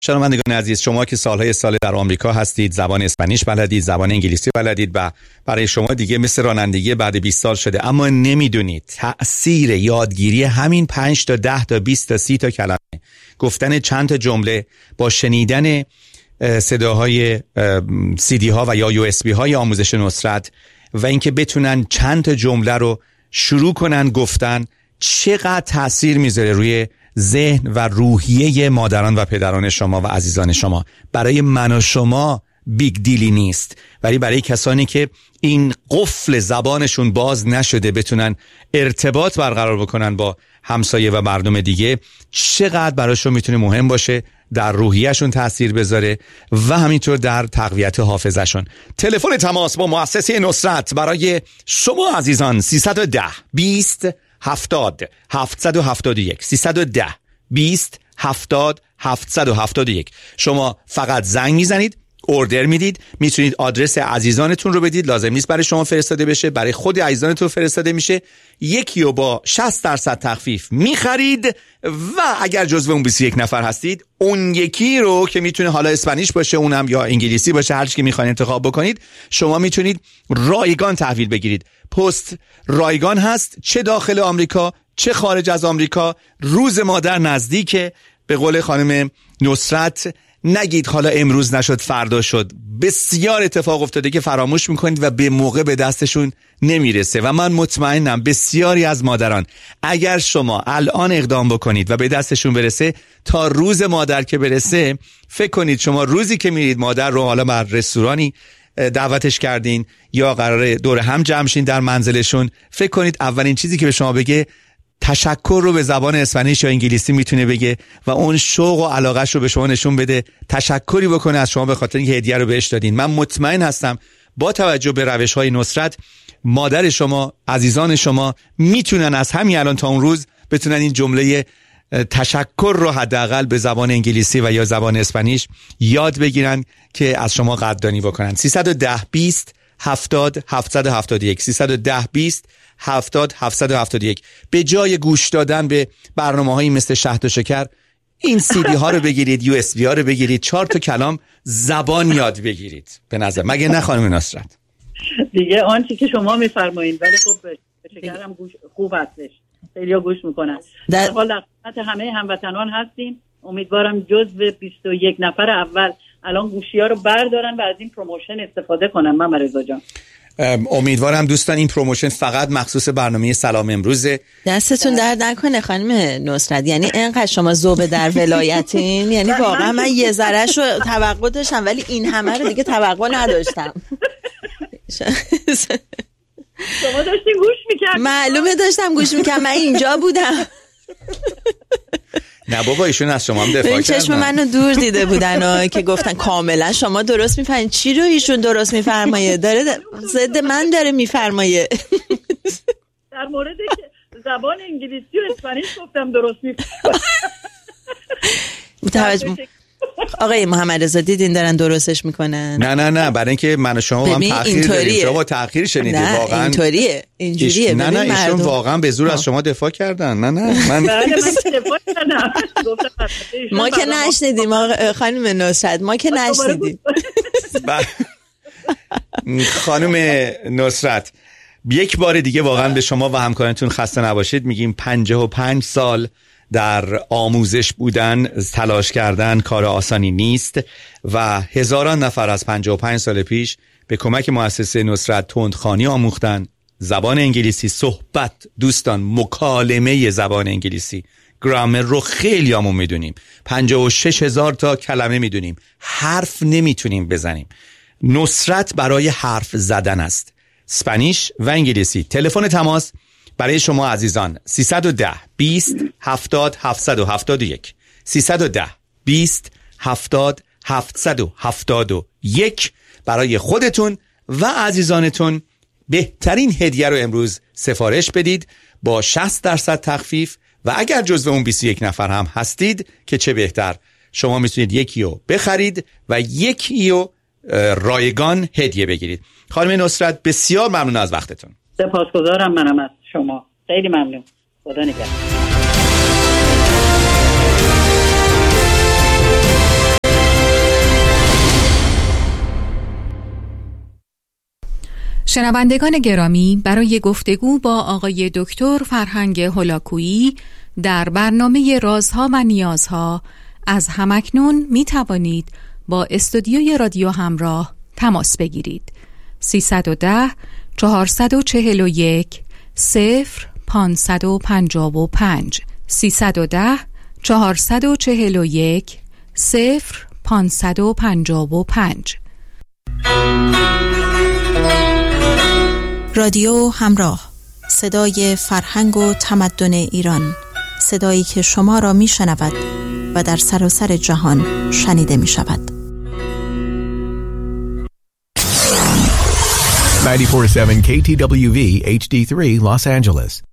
شنوندگان عزیز، شما که سالهای سال در آمریکا هستید، زبان اسپانیش بلدید، زبان انگلیسی بلدید و برای شما دیگه مثل رانندگی بعد 20 سال شده، اما نمیدونید تأثیر یادگیری همین 5 تا 10 تا 20 تا 30 تا کلمه، گفتن چند تا جمله با شنیدن صداهای CD ها و یا USB های آموزش نصرت و اینکه بتونن چند تا جمله رو شروع کنن گفتن، چقدر تأثیر میذاره روی ذهن و روحیه مادران و پدران شما و عزیزان شما. برای من و شما بیگ دیلی نیست، ولی برای کسانی که این قفل زبانشون باز نشده بتونن ارتباط برقرار بکنن با همسایه و مردم دیگه، چقدر براشون میتونه مهم باشه، در روحیهشون تأثیر بذاره و همینطور در تقویت حافظهشون. تلفن تماس با مؤسسه نصرت برای شما عزیزان 310 20 70 771 310 20 70 771. شما فقط زنگ میزنید، اوردر میدید، میتونید آدرس عزیزانتون رو بدید، لازم نیست برای شما فرستاده بشه، برای خود عزیزانتون فرستاده میشه، یکی رو با 60% تخفیف میخرید و اگر جزو اون 21 نفر هستید، اون یکی رو که میتونه حالا اسپانیش باشه، اونم یا انگلیسی باشه، هر چی که میخواین انتخاب بکنید، شما میتونید رایگان تحویل بگیرید. پست رایگان هست، چه داخل آمریکا چه خارج از آمریکا. روز مادر نزدیکه، به قول خانم نصرت نگید حالا امروز نشد فردا شد. بسیار اتفاق افتاده که فراموش میکنید و به موقع به دستشون نمیرسه و من مطمئنم بسیاری از مادران اگر شما الان اقدام بکنید و به دستشون برسه، تا روز مادر که برسه، فکر کنید شما روزی که میرید مادر رو حالا بر رستورانی دعوتش کردین یا قراره دور هم جمع شین در منزلشون، فکر کنید اولین چیزی که به شما بگه تشکر رو به زبان اسپانیش یا انگلیسی میتونه بگه و اون شوق و علاقهش رو به شما نشون بده، تشکری بکنه از شما به خاطر اینکه هدیه رو بهش دادین. من مطمئن هستم با توجه به روش‌های نصرت، مادر شما، عزیزان شما میتونن از همین الان تا اون روز بتونن این جمله تشکر رو حداقل به زبان انگلیسی و یا زبان اسپانیش یاد بگیرن که از شما قدردانی بکنن. 310 20 70 771 310 20 70 771. به جای گوش دادن به برنامه‌هایی مثل شهد و شکر، این CD ها رو بگیرید، USB ها رو بگیرید، 4 تا کلام زبان یاد بگیرید. به نظر مگه نه خانم نصرت؟ دیگه آنچه که شما میفرمایید، ولی خب شکرم گوش خوب هستش، خیلی‌ها گوش میکنن. در حال خدمت همه هموطنان هستیم. امیدوارم جزو 21 نفر اول الان گوشی‌ها رو بردارن و از این پروموشن استفاده کنن. محمد رضا جان، امیدوارم دوستان این پروموشن فقط مخصوص برنامه سلام امروزه. دستتون درد نکنه خانم نصرت، یعنی اینقدر شما ذوب در ولایتین، یعنی واقعا من یه ذره‌ش رو توقع داشتم ولی این همه رو دیگه توقع نداشتم. شما داشتین گوش میکردین؟ معلومه داشتم گوش میکردم، من اینجا بودم. نه بابا، ایشون از شما هم دفاع کردن. این چشم منو دور دیده بودن که گفتن کاملا شما درست میفرمایید. چی رو ایشون درست میفرمایه؟ داره ضد من داره میفرمایه. در مورد زبان انگلیسی و اسپانیش گفتم درست میفرمایه. آقای محمد رضا دیدین دارن درستش میکنن؟ نه برای اینکه من و شما هم تأخیر داریم. شما تأخیر شنیدید واقعا. اینجوریه. نه ایشون واقعا به زور از شما دفاع کردن. نه من دفاع کردم. ما که نشنیدیم خانم نصرت، ما که نشنیدیم. خانم نصرت، یک بار دیگه واقعا به شما و همکارانتون خسته نباشید میگیم. 55 سال در آموزش بودن، تلاش کردن کار آسانی نیست و هزاران نفر از 55 سال پیش به کمک مؤسسه نصرت تندخوانی آموختن، زبان انگلیسی، صحبت، دوستان مکالمه زبان انگلیسی، گرامر رو خیلی همون میدونیم، 56,000 تا کلمه میدونیم، حرف نمیتونیم بزنیم. نصرت برای حرف زدن است، اسپانیش و انگلیسی. تلفن تماس برای شما عزیزان 310 20 70 771 310 20 70 771. برای خودتون و عزیزانتون بهترین هدیه رو امروز سفارش بدید با 60% تخفیف و اگر جزو اون 21 نفر هم هستید که چه بهتر، شما میتونید یکی رو بخرید و یکی رو رایگان هدیه بگیرید. خانم نصرت بسیار ممنون از وقتتون. سپاسگزارم منم از شما، خیلی ممنون. خدا نگهدار. شنوندگان گرامی، برای گفتگو با آقای دکتر فرهنگ هولاکویی در برنامه رازها و نیازها از همکنون می توانید با استودیوی رادیو همراه تماس بگیرید. 310 441 0555 310 441 0555. رادیو همراه، صدای فرهنگ و تمدن ایران، صدایی که شما را می شنود و در سراسر جهان شنیده می شود. 94.7 KTWV HD3 Los Angeles.